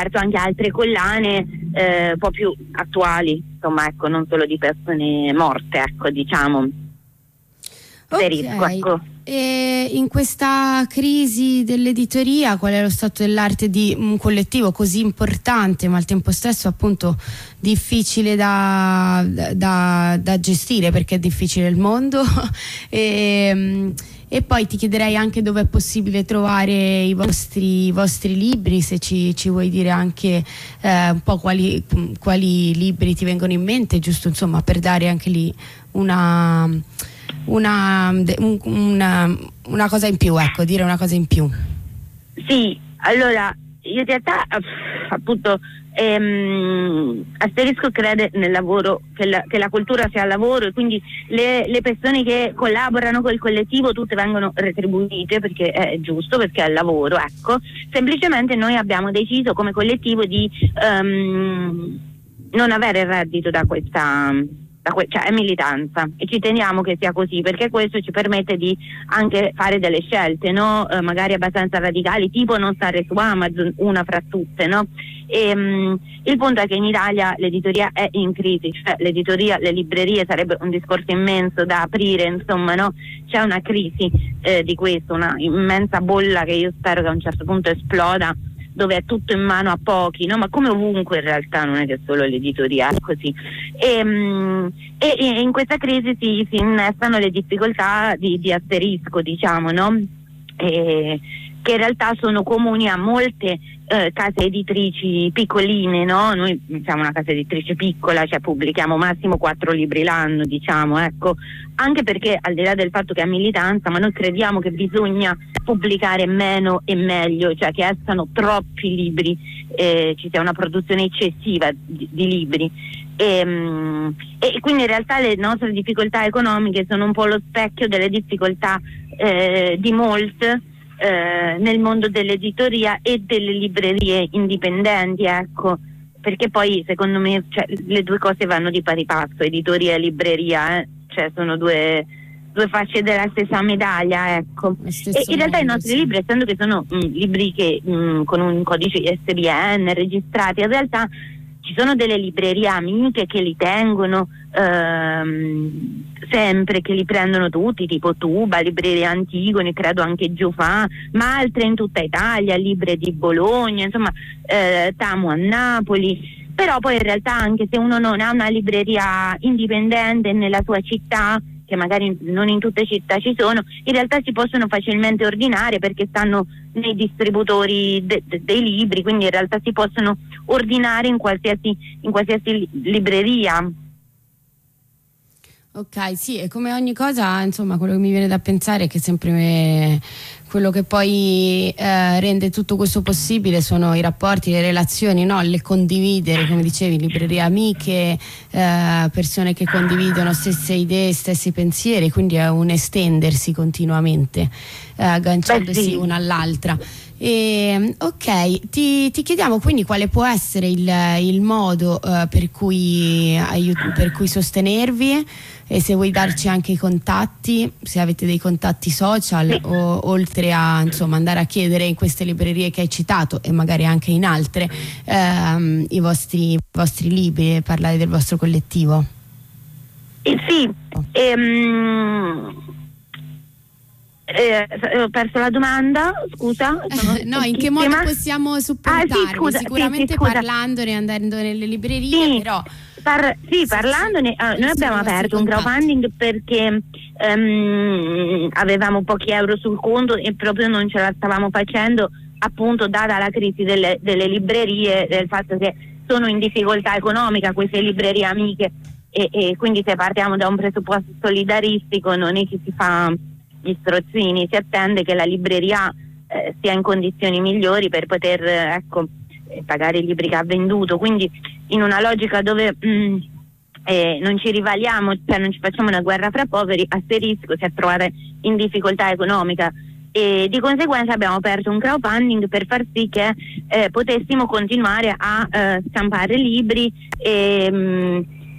aperto anche altre collane un po' più attuali, insomma, ecco, non solo di persone morte, ecco, diciamo. Ok. E in questa crisi dell'editoria, qual è lo stato dell'arte di un collettivo così importante, ma al tempo stesso appunto difficile da gestire, perché è difficile il mondo? E poi ti chiederei anche dove è possibile trovare i vostri libri, se ci vuoi dire anche un po' quali libri ti vengono in mente, giusto insomma per dare anche lì una cosa in più, ecco, dire una cosa in più. Sì, allora in realtà appunto Asterisco crede nel lavoro, che la cultura sia lavoro, e quindi le persone che collaborano col collettivo tutte vengono retribuite, perché è giusto, perché è lavoro, ecco. Semplicemente noi abbiamo deciso come collettivo di non avere il reddito da questa cioè è militanza, e ci teniamo che sia così, perché questo ci permette di anche fare delle scelte, no? Magari abbastanza radicali, tipo non stare su Amazon, una fra tutte, no? Il punto è che in Italia l'editoria è in crisi, cioè l'editoria, le librerie sarebbe un discorso immenso da aprire, insomma, no? C'è una crisi di questo, una immensa bolla che io spero che a un certo punto esploda, dove è tutto in mano a pochi, no? Ma come ovunque in realtà, non è che solo l'editoria è così. E in questa crisi si innestano le difficoltà di Asterisco, diciamo, no? Che in realtà sono comuni a molte case editrici piccoline, no? Noi siamo una casa editrice piccola, cioè pubblichiamo massimo 4 libri l'anno, diciamo, ecco, anche perché al di là del fatto che è militanza, ma noi crediamo che bisogna pubblicare meno e meglio, cioè che escano troppi libri, ci sia una produzione eccessiva di libri. E quindi in realtà le nostre difficoltà economiche sono un po' lo specchio delle difficoltà di molte nel mondo dell'editoria e delle librerie indipendenti, ecco, perché poi secondo me, cioè, le due cose vanno di pari passo, editoria e libreria, cioè sono due facce della stessa medaglia, ecco. E in realtà i nostri libri, essendo che sono libri che con un codice ISBN registrati, in realtà ci sono delle librerie amiche che li tengono sempre, che li prendono tutti, tipo Tuba, Libreria Antigone, credo anche Giufà, ma altre in tutta Italia, Libre di Bologna, insomma, Tamu a Napoli. Però poi in realtà, anche se uno non ha una libreria indipendente nella sua città, che magari non in tutte città ci sono, in realtà si possono facilmente ordinare perché stanno nei distributori dei libri, quindi in realtà si possono ordinare in qualsiasi libreria. Ok, sì, e come ogni cosa, insomma, quello che mi viene da pensare è che sempre quello che poi rende tutto questo possibile sono i rapporti, le relazioni, no? Le condividere, come dicevi, librerie amiche, persone che condividono stesse idee, stessi pensieri, quindi è un estendersi continuamente, agganciandosi una all'altra. Ok, ti chiediamo quindi quale può essere il modo per cui sostenervi, e se vuoi darci anche i contatti, se avete dei contatti social, o oltre a insomma andare a chiedere in queste librerie che hai citato e magari anche in altre i vostri libri, e parlare del vostro collettivo. Sì, ho perso la domanda, scusa. No, in che modo possiamo supportarvi? Sì, sicuramente scusa. Parlandone, andando nelle librerie, però parlandone, noi abbiamo aperto un crowdfunding perché avevamo pochi euro sul conto e proprio non ce la stavamo facendo, appunto data la crisi delle librerie, del fatto che sono in difficoltà economica queste librerie amiche, e quindi se partiamo da un presupposto solidaristico non è che si fa gli strozzini, si attende che la libreria sia in condizioni migliori per poter pagare i libri che ha venduto, quindi in una logica dove non ci rivaliamo, cioè non ci facciamo una guerra fra poveri, Asterisco si è trovata in difficoltà economica e di conseguenza abbiamo aperto un crowdfunding per far sì che potessimo continuare a stampare libri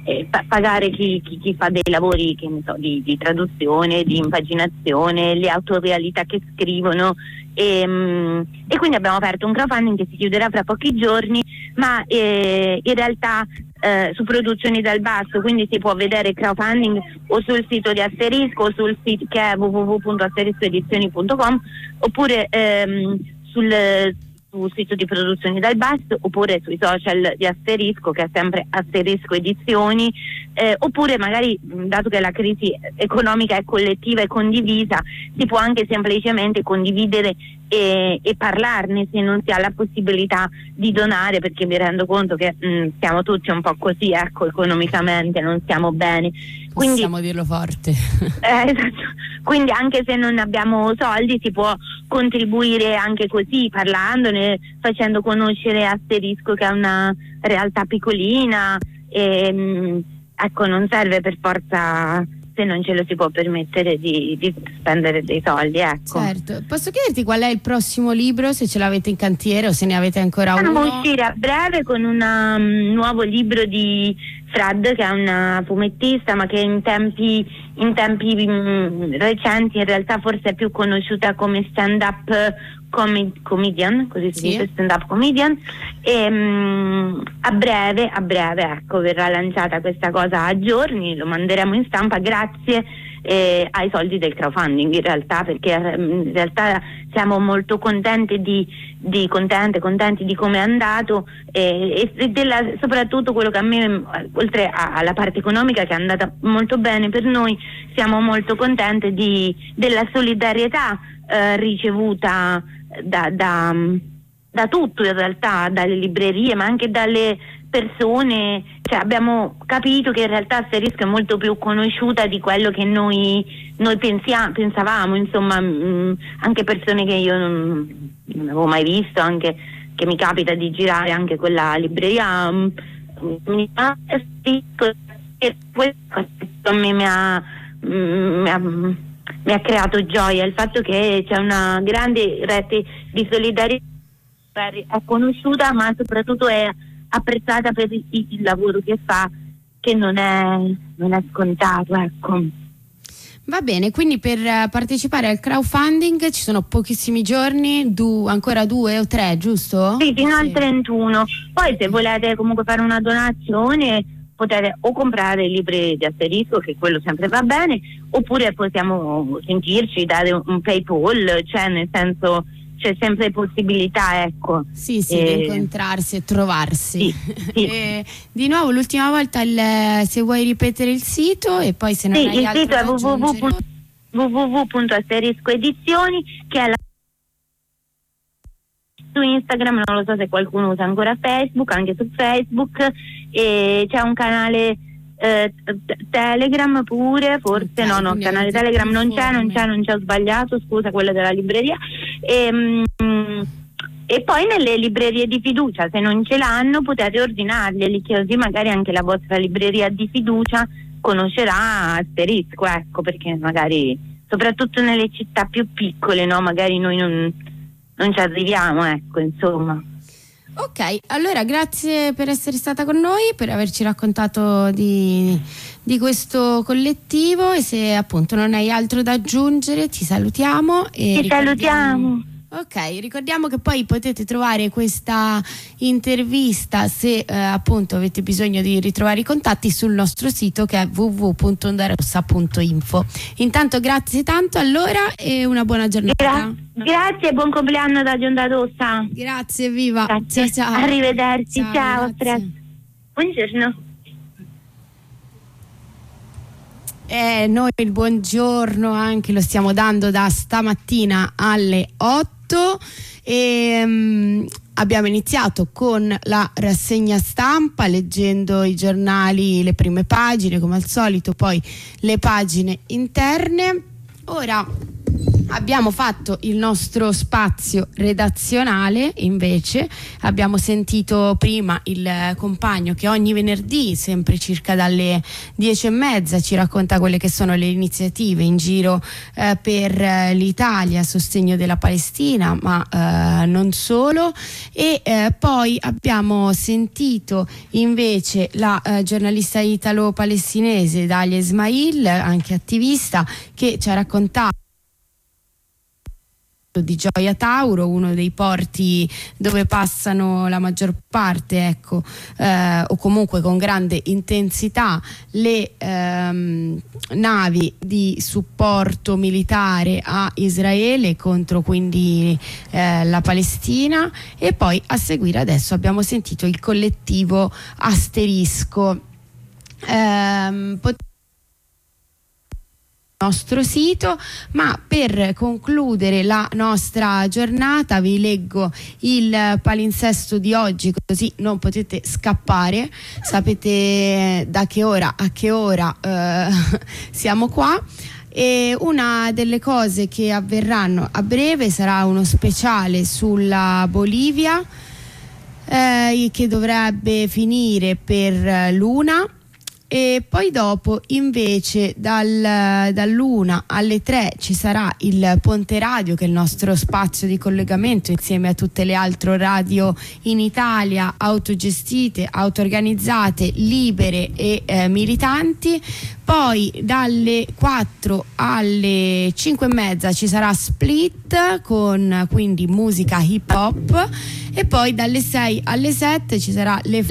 pagare chi fa dei lavori, che ne so, di traduzione, di impaginazione, le autorialità che scrivono, e quindi abbiamo aperto un crowdfunding che si chiuderà fra pochi giorni, ma in realtà su Produzioni dal Basso, quindi si può vedere crowdfunding o sul sito di Asterisco o sul sito che è www.asteriscoedizioni.com, oppure sul sito di Produzioni dal Basso, oppure sui social di Asterisco, che è sempre Asterisco Edizioni, oppure magari, dato che la crisi economica è collettiva e condivisa, si può anche semplicemente condividere e parlarne, se non si ha la possibilità di donare, perché mi rendo conto che siamo tutti un po' così, ecco, economicamente non stiamo bene. Quindi, possiamo dirlo forte. Esatto. Quindi anche se non abbiamo soldi si può contribuire anche così, parlandone, facendo conoscere Asterisco, che è una realtà piccolina, e ecco, non serve per forza, se non ce lo si può permettere, di spendere dei soldi, ecco. Certo. Posso chiederti qual è il prossimo libro, se ce l'avete in cantiere o se ne avete ancora uno? Andiamo a uscire a breve con un nuovo libro di Frad, che è una fumettista, ma che in tempi recenti in realtà forse è più conosciuta come stand-up comedian, così si dice, stand-up comedian, e a breve, ecco, verrà lanciata questa cosa a giorni, lo manderemo in stampa grazie ai soldi del crowdfunding, in realtà, perché in realtà siamo molto contenti contenti di come è andato, e soprattutto quello che a me, oltre alla parte economica che è andata molto bene per noi, siamo molto contenti della solidarietà ricevuta da tutto, in realtà, dalle librerie, ma anche dalle persone. Cioè, abbiamo capito che in realtà Asterisco è molto più conosciuta di quello che noi pensavamo, insomma, anche persone che io non avevo mai visto, anche che mi capita di girare anche quella libreria, e questo a me mi ha creato gioia, il fatto che c'è una grande rete di solidarietà, è conosciuta, ma soprattutto è apprezzata per il lavoro che fa, che non è scontato, ecco. Va bene, quindi per partecipare al crowdfunding ci sono pochissimi giorni, ancora 2 o 3, giusto? Sì, fino al 31. Poi se volete comunque fare una donazione, potete o comprare i libri di Asterisco, che quello sempre va bene, oppure possiamo sentirci, dare un PayPal, cioè nel senso c'è sempre possibilità, ecco. Sì, di incontrarsi e trovarsi. Sì. Di nuovo, l'ultima volta, se vuoi ripetere il sito, e poi se non hai altro da aggiungere. Il sito è www.asteriscoedizioni, che è su Instagram, non lo so se qualcuno usa ancora Facebook, anche su Facebook, e c'è un canale Telegram pure, forse. Okay, no, canale Telegram non c'è, ho sbagliato, scusa, quello della libreria, e poi nelle librerie di fiducia, se non ce l'hanno, potete ordinarli, così magari anche la vostra libreria di fiducia conoscerà Asterisco, ecco, perché magari soprattutto nelle città più piccole, no, magari noi non ci arriviamo, ecco, insomma. Ok, allora grazie per essere stata con noi, per averci raccontato di questo collettivo, e se appunto non hai altro da aggiungere ti salutiamo. Salutiamo. Ok, ricordiamo che poi potete trovare questa intervista, se appunto avete bisogno di ritrovare i contatti, sul nostro sito, che è www.ondarossa.info. Intanto grazie tanto allora, e una buona giornata. Grazie e buon compleanno da Onda Rossa. Grazie, viva. Grazie. Ciao. Arrivederci, ciao. Buongiorno. Noi il buongiorno anche lo stiamo dando da stamattina alle 8, e abbiamo iniziato con la rassegna stampa, leggendo i giornali, le prime pagine come al solito, poi le pagine interne. Ora Abbiamo fatto il nostro spazio redazionale, invece abbiamo sentito prima il compagno che ogni venerdì, sempre circa dalle 10:30, ci racconta quelle che sono le iniziative in giro per l'Italia a sostegno della Palestina, ma non solo. E poi abbiamo sentito invece la giornalista italo-palestinese Dalia Ismail, anche attivista, che ci ha raccontato di Gioia Tauro, uno dei porti dove passano la maggior parte, ecco, o comunque con grande intensità, le navi di supporto militare a Israele contro quindi la Palestina. E poi a seguire adesso abbiamo sentito il collettivo Asterisco. Nostro sito, ma per concludere la nostra giornata vi leggo il palinsesto di oggi, così non potete scappare, sapete da che ora a che ora siamo qua. E una delle cose che avverranno a breve sarà uno speciale sulla Bolivia, che dovrebbe finire per l'una. E poi dopo invece dall'1 alle 3 ci sarà il Ponte Radio, che è il nostro spazio di collegamento insieme a tutte le altre radio in Italia, autogestite, auto-organizzate, libere e militanti. Poi dalle 4 alle 5:30 ci sarà Split con quindi musica hip hop, e poi dalle 6 alle 7 ci sarà le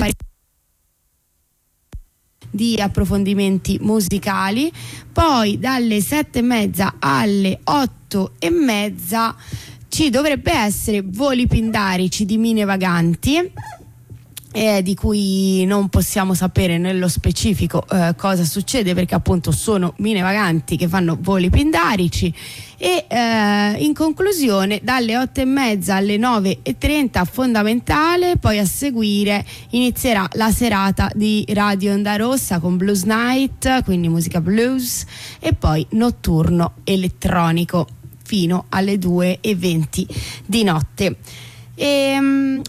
di approfondimenti musicali. Poi dalle 7:30 alle 8:30 ci dovrebbe essere Voli Pindarici di Mine Vaganti, di cui non possiamo sapere nello specifico cosa succede, perché appunto sono Mine Vaganti che fanno Voli Pindarici. E in conclusione dalle 8:30 alle 9:30 Fondamentale. Poi a seguire inizierà la serata di Radio Onda Rossa con Blues Night, quindi musica blues, e poi notturno elettronico fino alle 2:20 di notte. E